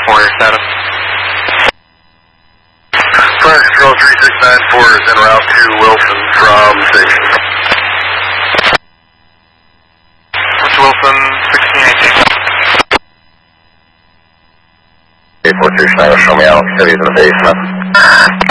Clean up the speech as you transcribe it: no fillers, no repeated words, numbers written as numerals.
Warrior status. Fire Control 3694 is en route to Wilson from station. What's Wilson, 1618. 843 Schneider, show me Alex City's in the basement.